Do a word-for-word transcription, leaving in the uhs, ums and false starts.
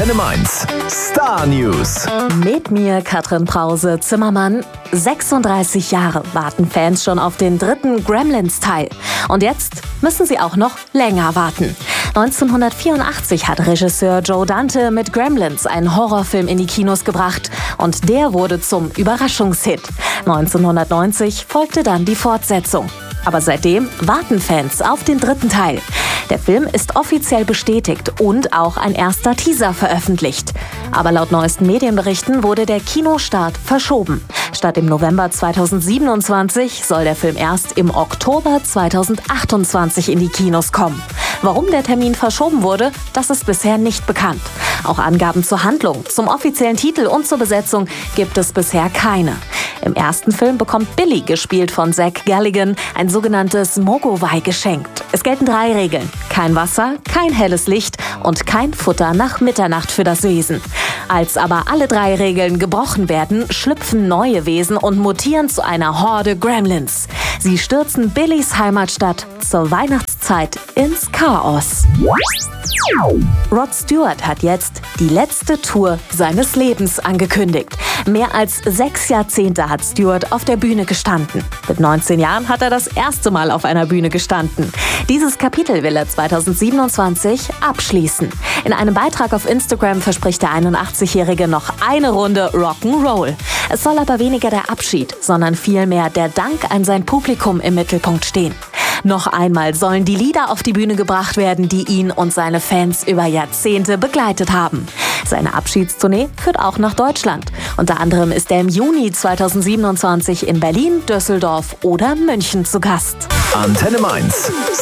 Antenne Mainz. Star News. Mit mir Katrin Brause-Zimmermann. sechsunddreißig Jahre warten Fans schon auf den dritten Gremlins-Teil. Und jetzt müssen sie auch noch länger warten. neunzehnhundertvierundachtzig hat Regisseur Joe Dante mit Gremlins einen Horrorfilm in die Kinos gebracht. Und der wurde zum Überraschungshit. neunzehnhundertneunzig folgte dann die Fortsetzung. Aber seitdem warten Fans auf den dritten Teil. Der Film ist offiziell bestätigt und auch ein erster Teaser veröffentlicht. Aber laut neuesten Medienberichten wurde der Kinostart verschoben. Statt im November zweitausendsiebenundzwanzig soll der Film erst im Oktober zweitausendachtundzwanzig in die Kinos kommen. Warum der Termin verschoben wurde, das ist bisher nicht bekannt. Auch Angaben zur Handlung, zum offiziellen Titel und zur Besetzung gibt es bisher keine. Im ersten Film bekommt Billy, gespielt von Zach Galligan, ein sogenanntes Mogwai geschenkt. Es gelten drei Regeln: kein Wasser, kein helles Licht und kein Futter nach Mitternacht für das Wesen. Als aber alle drei Regeln gebrochen werden, schlüpfen neue Wesen und mutieren zu einer Horde Gremlins. Sie stürzen Billys Heimatstadt zur Weihnachtszeit ins Chaos. Rod Stewart hat jetzt die letzte Tour seines Lebens angekündigt. Mehr als sechs Jahrzehnte hat Stewart auf der Bühne gestanden. Mit neunzehn Jahren hat er das erste Mal auf einer Bühne gestanden. Dieses Kapitel will er zweitausendsiebenundzwanzig abschließen. In einem Beitrag auf Instagram verspricht der einundachtzigjährige noch eine Runde Rock'n'Roll. Es soll aber weniger der Abschied, sondern vielmehr der Dank an sein Publikum im Mittelpunkt stehen. Noch einmal sollen die Lieder auf die Bühne gebracht werden, die ihn und seine Fans über Jahrzehnte begleitet haben. Seine Abschiedstournee führt auch nach Deutschland. Unter anderem ist er im Juni zweitausendsiebenundzwanzig in Berlin, Düsseldorf oder München zu Gast. Antenne Mainz.